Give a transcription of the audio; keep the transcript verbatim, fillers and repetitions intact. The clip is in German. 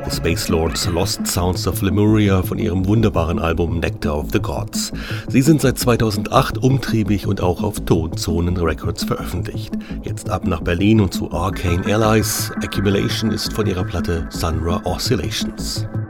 The Space Lords Lost Sounds of Lemuria von ihrem wunderbaren Album Nectar of the Gods. Sie sind seit zweitausendacht umtriebig und auch auf Tonzonen Records veröffentlicht. Jetzt ab nach Berlin und zu Arcane Allies. Accumulation ist von ihrer Platte Sunra Oscillations.